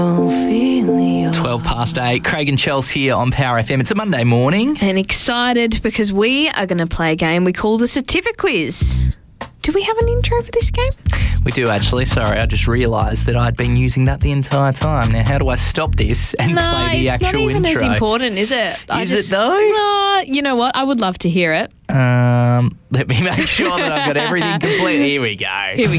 12 past 8. Craig and Chelsea here on Power FM. It's a Monday morning. And excited because we are going to play a game we call the Certificate Quiz. Do we have an intro for this game? We do actually. Sorry, I just realised that I'd been using that the entire time. Now, how do I stop this and play the actual intro? No, it's not even as important, is it? Is it though? You know what? I would love to hear it. Let me make sure that I've got everything complete. Here we go. Here we